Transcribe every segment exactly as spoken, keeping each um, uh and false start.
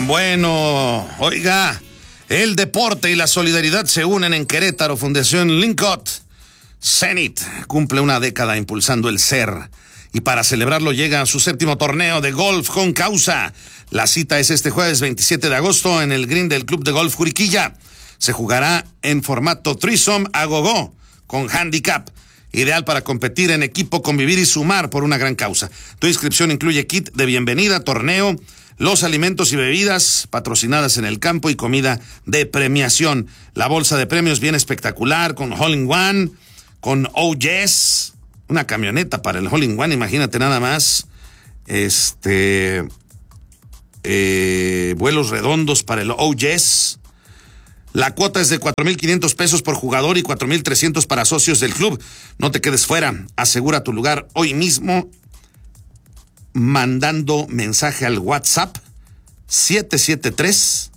Bueno, oiga, el deporte y la solidaridad se unen en Querétaro. Fundación Lincott Zenit cumple una década impulsando el ser. Y para celebrarlo llega a su séptimo torneo de golf con causa. La cita es este jueves veintisiete de agosto en el green del Club de Golf Juriquilla. Se jugará en formato threesome a gogo con handicap. Ideal para competir en equipo, convivir y sumar por una gran causa. Tu inscripción incluye kit de bienvenida, torneo, los alimentos y bebidas patrocinadas en el campo y comida de premiación. La bolsa de premios viene espectacular con Hole in One, con Oh Yes, una camioneta para el Hole in One, imagínate nada más. Este, eh, vuelos redondos para el Oh Yes. La cuota es de cuatro mil quinientos pesos por jugador y cuatro mil trescientos para socios del club. No te quedes fuera. Asegura tu lugar hoy mismo mandando mensaje al WhatsApp siete siete tres,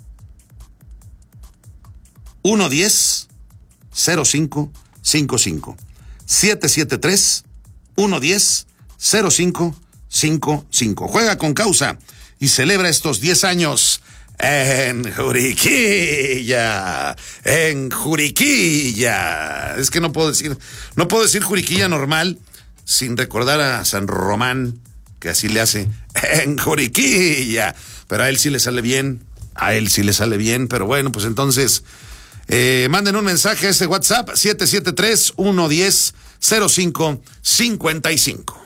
uno uno cero, cero cinco cinco cinco. siete siete tres, uno uno cero, cero cinco cinco cinco. Juega con causa y celebra estos diez años. En Juriquilla, en Juriquilla. Es que no puedo decir, no puedo decir Juriquilla normal sin recordar a San Román, que así le hace, en Juriquilla. Pero a él sí le sale bien, a él sí le sale bien. Pero bueno, pues entonces, eh, manden un mensaje a ese WhatsApp, siete siete tres, uno uno cero, cero cinco cinco cinco.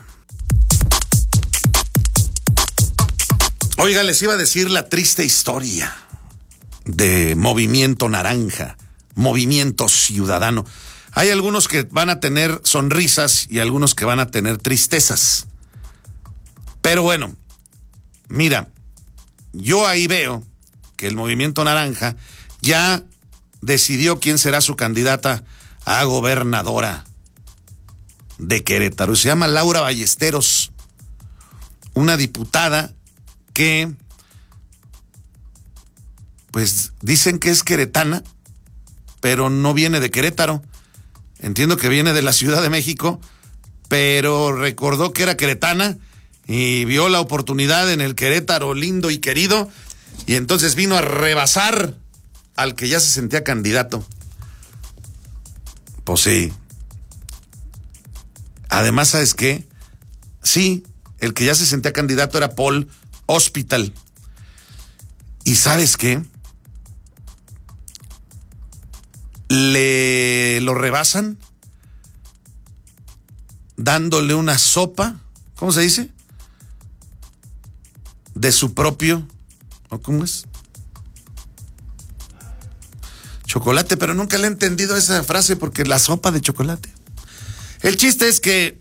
Oiga, les iba a decir la triste historia de Movimiento Naranja, Movimiento Ciudadano. Hay algunos que van a tener sonrisas y algunos que van a tener tristezas. Pero bueno, mira, yo ahí veo que el Movimiento Naranja ya decidió quién será su candidata a gobernadora de Querétaro. Se llama Laura Ballesteros, una diputada que pues dicen que es queretana, pero no viene de Querétaro. Entiendo que viene de la Ciudad de México, pero recordó que era queretana y vio la oportunidad en el Querétaro lindo y querido, y entonces vino a rebasar al que ya se sentía candidato. Pues sí. Además, ¿sabes qué? Sí, el que ya se sentía candidato era Paul Hospital. ¿Y sabes qué? Le lo rebasan dándole una sopa, ¿cómo se dice? De su propio, ¿o cómo es? Chocolate, pero nunca le he entendido esa frase porque la sopa de chocolate. El chiste es que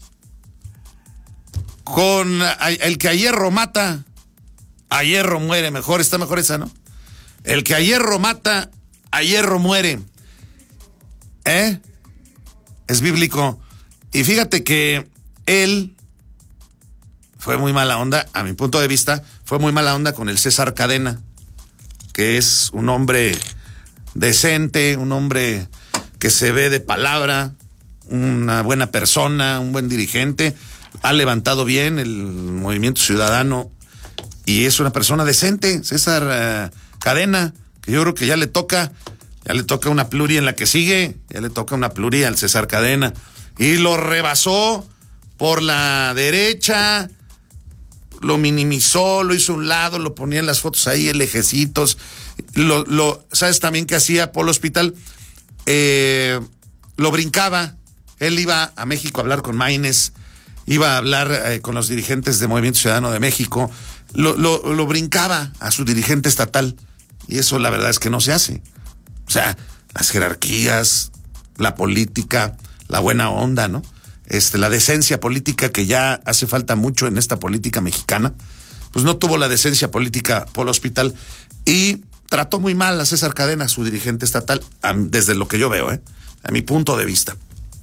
con el que a hierro mata, a hierro muere. Mejor, está mejor esa, ¿no? El que a hierro mata, a hierro muere. ¿Eh? Es bíblico. Y fíjate que él fue muy mala onda, a mi punto de vista, fue muy mala onda con el César Cadena, que es un hombre decente, un hombre que se ve de palabra, una buena persona, un buen dirigente, ha levantado bien el Movimiento Ciudadano y es una persona decente, César uh, Cadena, que yo creo que ya le toca, ya le toca una pluri en la que sigue, ya le toca una pluri al César Cadena, y lo rebasó por la derecha, lo minimizó, lo hizo a un lado, lo ponía en las fotos ahí, en lejecitos, lo, lo, ¿sabes también qué hacía Paul Hospital? Eh, lo brincaba, él iba a México a hablar con Maínez, iba a hablar eh, con los dirigentes de Movimiento Ciudadano de México, lo, lo, lo brincaba a su dirigente estatal, y eso la verdad es que no se hace. O sea, las jerarquías, la política, la buena onda, ¿no? Este, la decencia política que ya hace falta mucho en esta política mexicana, pues no tuvo la decencia política Paul Hospital y trató muy mal a César Cadena, su dirigente estatal, desde lo que yo veo, ¿eh? A mi punto de vista.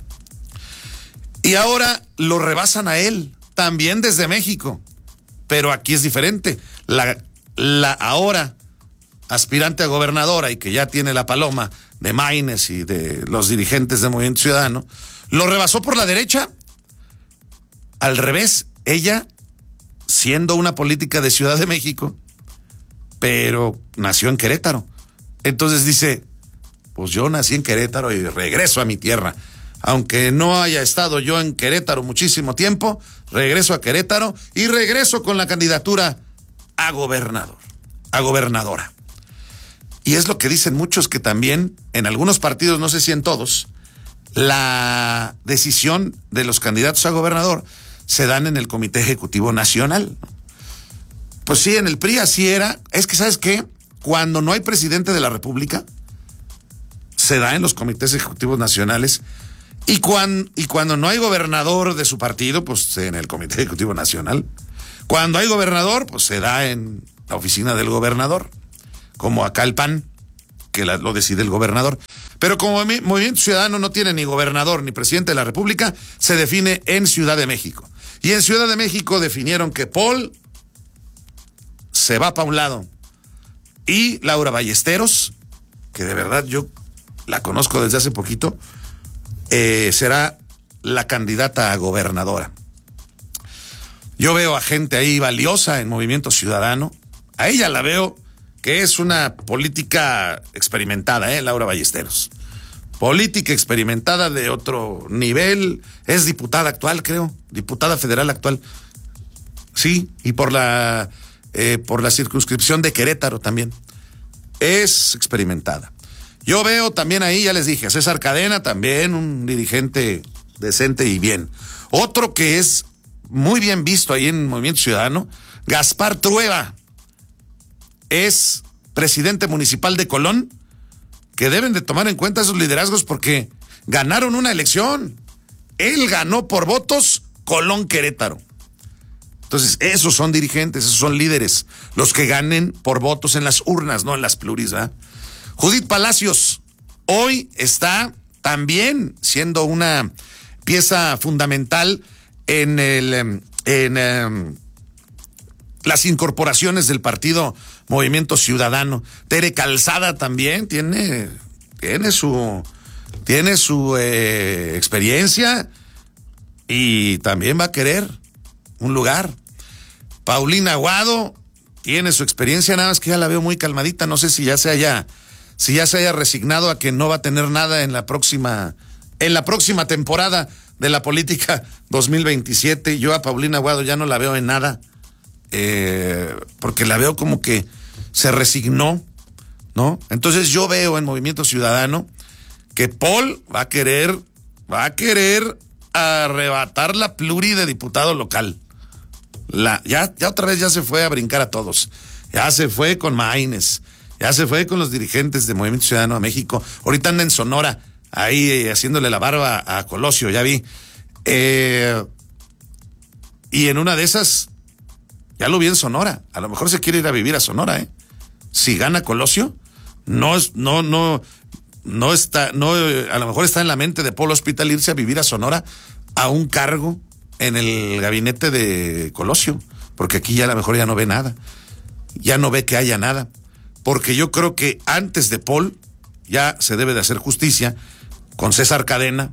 Y ahora lo rebasan a él, también desde México, pero aquí es diferente. La, la ahora aspirante a gobernadora y que ya tiene la paloma de Maínez y de los dirigentes de Movimiento Ciudadano, lo rebasó por la derecha. Al revés, ella, siendo una política de Ciudad de México, pero nació en Querétaro. Entonces dice, pues yo nací en Querétaro y regreso a mi tierra. Aunque no haya estado yo en Querétaro muchísimo tiempo, regreso a Querétaro y regreso con la candidatura a gobernador, a gobernadora. Y es lo que dicen muchos, que también en algunos partidos, no sé si en todos, la decisión de los candidatos a gobernador se dan en el Comité Ejecutivo Nacional. Pues sí, en el P R I así era. Es que, ¿sabes qué? Cuando no hay presidente de la República, se da en los comités ejecutivos nacionales. Y cuando, y cuando no hay gobernador de su partido, pues en el Comité Ejecutivo Nacional. Cuando hay gobernador, pues se da en la oficina del gobernador. Como acá el P A N, que la, lo decide el gobernador. Pero como Movimiento Ciudadano no tiene ni gobernador ni presidente de la República, se define en Ciudad de México. Y en Ciudad de México definieron que Paul se va para un lado y Laura Ballesteros, que de verdad yo la conozco desde hace poquito, eh, será la candidata a gobernadora. Yo veo a gente ahí valiosa en Movimiento Ciudadano. A ella la veo que es una política experimentada, ¿eh? Laura Ballesteros. Política experimentada de otro nivel. Es diputada actual, creo. Diputada federal actual. Sí, y por la, eh, por la circunscripción de Querétaro también. Es experimentada. Yo veo también ahí, ya les dije, a César Cadena, también un dirigente decente y bien. Otro que es muy bien visto ahí en Movimiento Ciudadano, Gaspar Trueba. Es presidente municipal de Colón, que deben de tomar en cuenta esos liderazgos porque ganaron una elección. Él ganó por votos Colón Querétaro. Entonces, esos son dirigentes, esos son líderes, los que ganen por votos en las urnas, no en las pluris, ¿verdad? Judith Palacios, hoy está también siendo una pieza fundamental en el en, en las incorporaciones del partido Movimiento Ciudadano. Tere Calzada también tiene, tiene su, tiene su eh, experiencia y también va a querer un lugar. Paulina Aguado tiene su experiencia, nada más que ya la veo muy calmadita. No sé si ya se haya, si ya se haya resignado a que no va a tener nada en la próxima, en la próxima temporada de la política dos mil veintisiete. Yo a Paulina Aguado ya no la veo en nada. Eh, porque la veo como que se resignó, ¿no? Entonces yo veo en Movimiento Ciudadano que Paul va a querer, va a querer arrebatar la pluri de diputado local. La, ya, ya otra vez ya se fue a brincar a todos. Ya se fue con Maínez, ya se fue con los dirigentes de Movimiento Ciudadano a México. Ahorita anda en Sonora, ahí eh, haciéndole la barba a Colosio, ya vi. Eh, y en una de esas, ya lo vi en Sonora. A lo mejor se quiere ir a vivir a Sonora, ¿eh? Si gana Colosio, no es, no, no, no está, no, a lo mejor está en la mente de Paul Hospital irse a vivir a Sonora a un cargo en el gabinete de Colosio, porque aquí ya a lo mejor ya no ve nada, ya no ve que haya nada, porque yo creo que antes de Paul ya se debe de hacer justicia con César Cadena,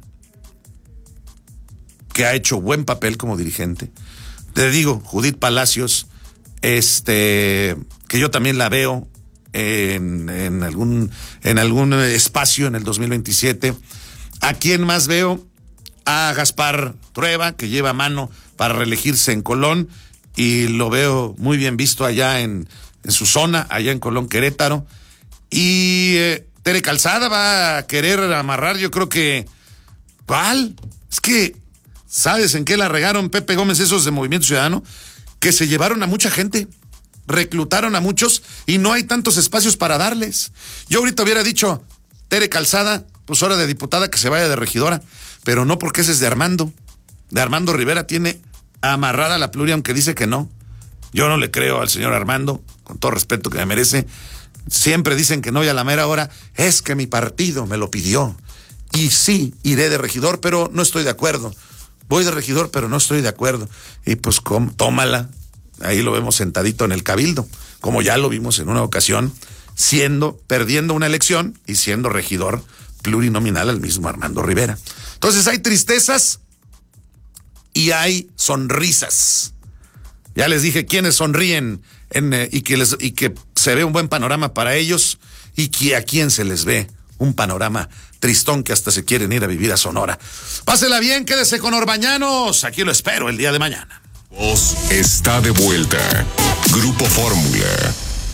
que ha hecho buen papel como dirigente. Te digo, Judith Palacios, este, que yo también la veo en, en algún, en algún espacio en el dos mil veintisiete. ¿A quién más veo? A Gaspar Trueba, que lleva mano para reelegirse en Colón, y lo veo muy bien visto allá en, en su zona, allá en Colón, Querétaro. Y eh, Tere Calzada va a querer amarrar, yo creo que, ¿cuál? Es que, ¿sabes en qué la regaron Pepe Gómez esos de Movimiento Ciudadano? Que se llevaron a mucha gente, reclutaron a muchos y no hay tantos espacios para darles. Yo ahorita hubiera dicho, Tere Calzada, pues hora de diputada que se vaya de regidora, pero no, porque ese es de Armando. De Armando Rivera tiene amarrada la pluria, aunque dice que no. Yo no le creo al señor Armando, con todo respeto que me merece. Siempre dicen que no, y a la mera hora es que mi partido me lo pidió. Y sí, iré de regidor, pero no estoy de acuerdo. Voy de regidor, pero no estoy de acuerdo. Y pues, ¿cómo? Tómala. Ahí lo vemos sentadito en el cabildo, como ya lo vimos en una ocasión, siendo, perdiendo una elección y siendo regidor plurinominal al mismo Armando Rivera. Entonces hay tristezas y hay sonrisas. Ya les dije quiénes sonríen en, eh, y, que les, y que se ve un buen panorama para ellos y que a quién se les ve un panorama tristón que hasta se quieren ir a vivir a Sonora. Pásela bien, quédese con Orbañanos. Aquí lo espero el día de mañana. Voz está de vuelta. Grupo Fórmula.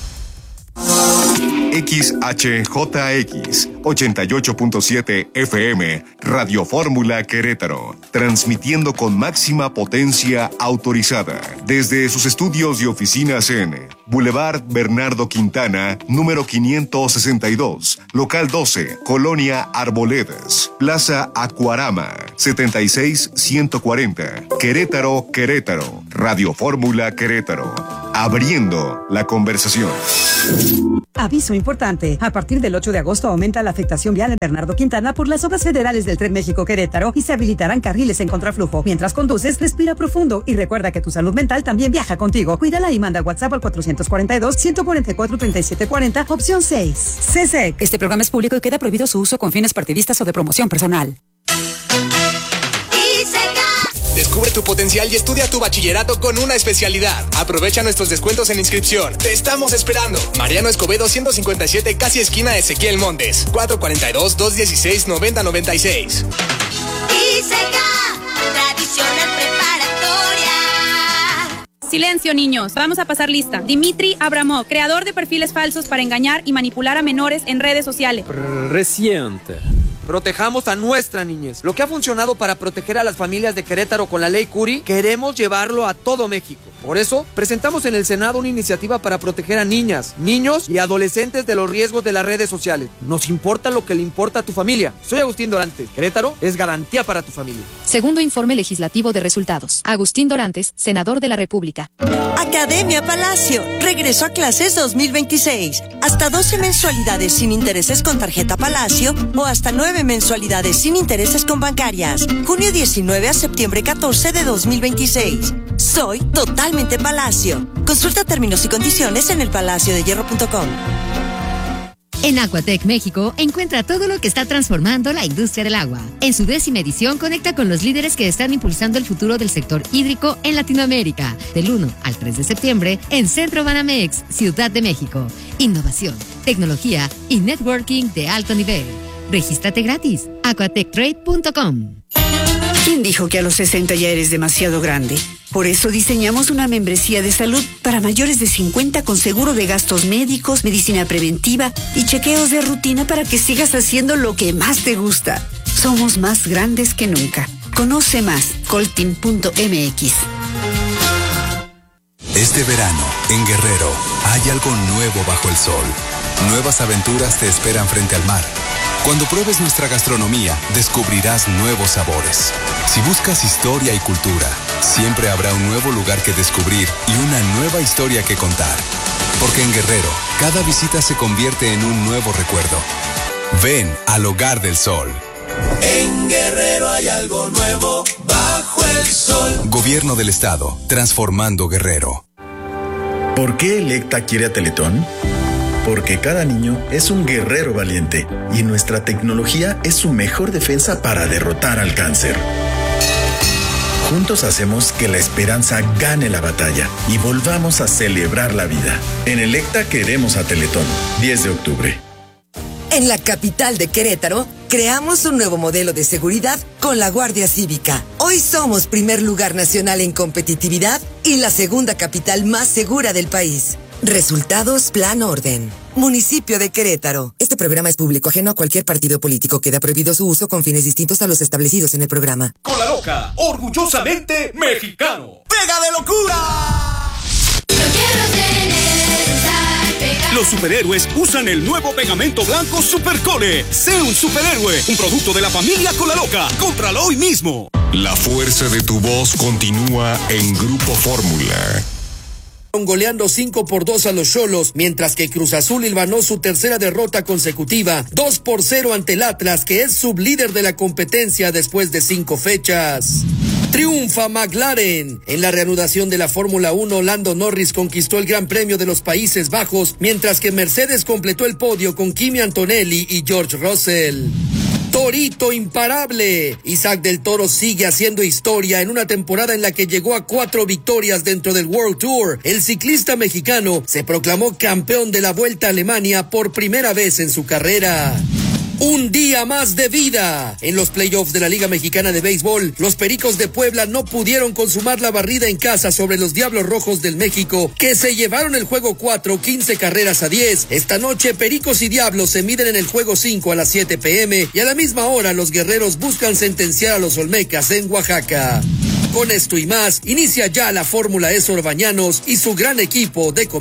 X H J X ochenta y ocho punto siete F M, Radio Fórmula Querétaro, transmitiendo con máxima potencia autorizada desde sus estudios y oficinas en Boulevard Bernardo Quintana, número quinientos sesenta y dos, local doce, Colonia Arboledas, Plaza Acuarama, setenta y seis ciento cuarenta, Querétaro, Querétaro, Radio Fórmula Querétaro, abriendo la conversación. Aviso importante. A partir del ocho de agosto aumenta la afectación vial en Bernardo Quintana por las obras federales del Tren México-Querétaro y se habilitarán carriles en contraflujo. Mientras conduces, respira profundo y recuerda que tu salud mental también viaja contigo. Cuídala y manda WhatsApp al cuatrocientos cuarenta y dos, ciento cuarenta y cuatro, treinta y siete cuarenta, opción seis. C S E C. Este programa es público y queda prohibido su uso con fines partidistas o de promoción personal. Descubre tu potencial y estudia tu bachillerato con una especialidad. Aprovecha nuestros descuentos en inscripción. Te estamos esperando. Mariano Escobedo ciento cincuenta y siete, casi esquina Ezequiel Montes. cuatro cuarenta y dos, doscientos dieciséis, noventa noventa y seis. ISECA, tradicional preparatoria. Silencio, niños. Vamos a pasar lista. Dimitri Abramov, creador de perfiles falsos para engañar y manipular a menores en redes sociales. Reciente. Protejamos a nuestra niñez. Lo que ha funcionado para proteger a las familias de Querétaro con la ley Curi, queremos llevarlo a todo México. Por eso, presentamos en el Senado una iniciativa para proteger a niñas, niños y adolescentes de los riesgos de las redes sociales. Nos importa lo que le importa a tu familia. Soy Agustín Dorantes. Querétaro es garantía para tu familia. Segundo informe legislativo de resultados. Agustín Dorantes, senador de la República. Academia Palacio. Regreso a clases dos mil veintiséis. Hasta doce mensualidades sin intereses con tarjeta Palacio o hasta nueve mensualidades sin intereses con bancarias. Junio diecinueve a septiembre catorce de dos mil veintiséis. Soy totalmente Palacio. Consulta términos y condiciones en el palacio de hierro punto com. En Aquatec México encuentra todo lo que está transformando la industria del agua. En su décima edición conecta con los líderes que están impulsando el futuro del sector hídrico en Latinoamérica. Del uno al tres de septiembre en Centro Banamex, Ciudad de México. Innovación, tecnología y networking de alto nivel. Regístrate gratis. aquatec trade punto com. ¿Quién dijo que a los sesenta ya eres demasiado grande? Por eso diseñamos una membresía de salud para mayores de cincuenta con seguro de gastos médicos, medicina preventiva y chequeos de rutina para que sigas haciendo lo que más te gusta. Somos más grandes que nunca. Conoce más, coltin punto m x. Este verano, en Guerrero, hay algo nuevo bajo el sol. Nuevas aventuras te esperan frente al mar. Cuando pruebes nuestra gastronomía, descubrirás nuevos sabores. Si buscas historia y cultura, siempre habrá un nuevo lugar que descubrir y una nueva historia que contar. Porque en Guerrero, cada visita se convierte en un nuevo recuerdo. Ven al Hogar del Sol. En Guerrero hay algo nuevo bajo el sol. Gobierno del Estado, transformando Guerrero. ¿Por qué Electa quiere a Teletón? Porque cada niño es un guerrero valiente y nuestra tecnología es su mejor defensa para derrotar al cáncer. Juntos hacemos que la esperanza gane la batalla y volvamos a celebrar la vida. En Electa queremos a Teletón. diez de octubre. En la capital de Querétaro, creamos un nuevo modelo de seguridad con la Guardia Cívica. Hoy somos primer lugar nacional en competitividad y la segunda capital más segura del país. Resultados Plan Orden. Municipio de Querétaro. Este programa es público ajeno a cualquier partido político. Queda prohibido su uso con fines distintos a los establecidos en el programa. Con la loca, orgullosamente mexicano. ¡Pega de locura! Los superhéroes usan el nuevo pegamento blanco Supercole. Sé un superhéroe, un producto de la familia Con la Loca. Cómpralo hoy mismo. La fuerza de tu voz continúa en Grupo Fórmula. Goleando cinco por dos a los Xolos, mientras que Cruz Azul hilvanó su tercera derrota consecutiva, dos por cero ante el Atlas, que es sublíder de la competencia después de cinco fechas. Triunfa McLaren. En la reanudación de la Fórmula uno, Lando Norris conquistó el Gran Premio de los Países Bajos, mientras que Mercedes completó el podio con Kimi Antonelli y George Russell. Torito imparable. Isaac del Toro sigue haciendo historia en una temporada en la que llegó a cuatro victorias dentro del World Tour. El ciclista mexicano se proclamó campeón de la Vuelta a Alemania por primera vez en su carrera. Un día más de vida. En los playoffs de la Liga Mexicana de Béisbol, los Pericos de Puebla no pudieron consumar la barrida en casa sobre los Diablos Rojos del México, que se llevaron el juego cuatro, quince carreras a diez. Esta noche, Pericos y Diablos se miden en el juego cinco a las siete pe eme y a la misma hora los guerreros buscan sentenciar a los Olmecas en Oaxaca. Con esto y más, inicia ya la Fórmula E Sor Bañanos y su gran equipo de comercio.